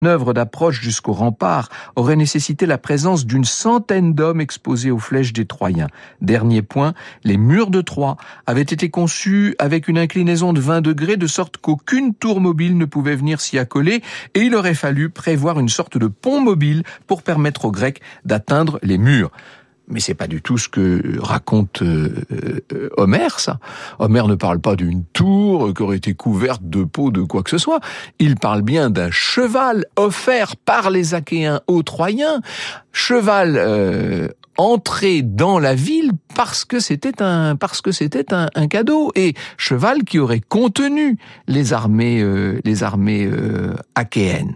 manœuvre d'approche jusqu'au rempart aurait nécessité la présence d'une centaine d'hommes exposés aux flèches des Troyens. Dernier point, les murs de Troie avaient été conçus avec une inclinaison de 20 degrés, de sorte qu'aucune tour mobile ne pouvait venir s'y accoler, et il aurait fallu prévoir une sorte de pont mobile pour permettre aux Grecs d'atteindre les murs. Mais c'est pas du tout ce que raconte Homère, ça. Homère ne parle pas d'une tour qui aurait été couverte de peau de quoi que ce soit. Il parle bien d'un cheval offert par les Achéens aux Troyens. Cheval entré dans la ville parce que c'était un cadeau, et cheval qui aurait contenu les armées achéennes.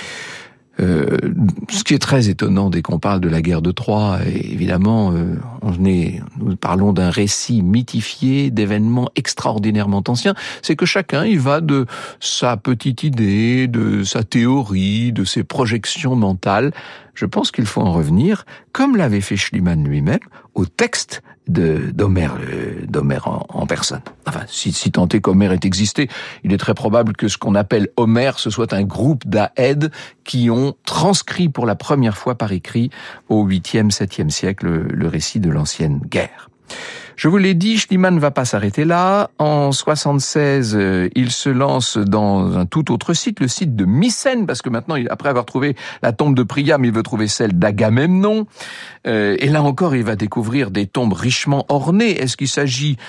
Ce qui est très étonnant dès qu'on parle de la guerre de Troie, évidemment, nous parlons d'un récit mythifié, d'événements extraordinairement anciens, c'est que chacun y va de sa petite idée, de sa théorie, de ses projections mentales. Je pense qu'il faut en revenir, comme l'avait fait Schliemann lui-même, au texte d'Homère en personne. Enfin, si tant est qu'Homère ait existé, il est très probable que ce qu'on appelle Homère, ce soit un groupe d'Aèdes qui ont transcrit pour la première fois par écrit au 8e, 7e siècle le récit de l'ancienne guerre. Je vous l'ai dit, Schliemann va pas s'arrêter là. En 76, il se lance dans un tout autre site, le site de Mycène, parce que maintenant, après avoir trouvé la tombe de Priam, il veut trouver celle d'Agamemnon. Et là encore, il va découvrir des tombes richement ornées. Est-ce qu'il s'agit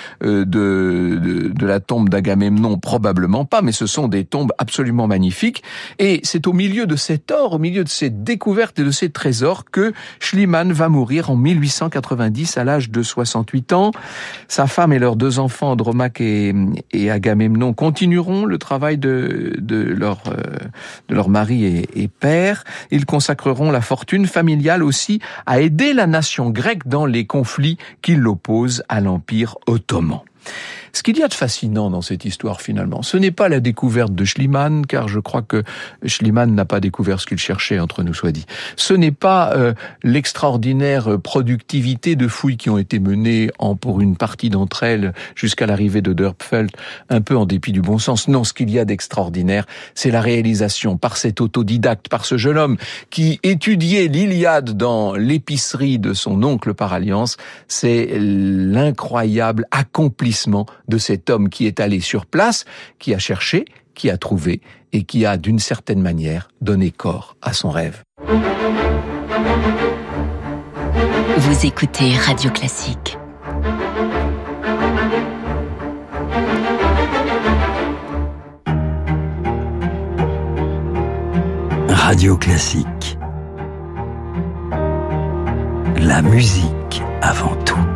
de la tombe d'Agamemnon? Probablement pas, mais ce sont des tombes absolument magnifiques. Et c'est au milieu de cet or, au milieu de ces découvertes et de ces trésors que Schliemann va mourir en 1890 à l'âge de 68 ans. Sa femme et leurs 2 enfants, Andromaque et Agamemnon, continueront le travail de leur mari et père. Ils consacreront la fortune familiale aussi à aider la nation grecque dans les conflits qui l'opposent à l'Empire ottoman. Ce qu'il y a de fascinant dans cette histoire, finalement, ce n'est pas la découverte de Schliemann, car je crois que Schliemann n'a pas découvert ce qu'il cherchait, entre nous soit dit. Ce n'est pas l'extraordinaire productivité de fouilles qui ont été menées pour une partie d'entre elles jusqu'à l'arrivée de Dörpfeld, un peu en dépit du bon sens. Non, ce qu'il y a d'extraordinaire, c'est la réalisation par cet autodidacte, par ce jeune homme qui étudiait l'Iliade dans l'épicerie de son oncle par alliance. C'est l'incroyable accomplissement de cet homme qui est allé sur place, qui a cherché, qui a trouvé et qui a, d'une certaine manière, donné corps à son rêve. Vous écoutez Radio Classique. Radio Classique. La musique avant tout.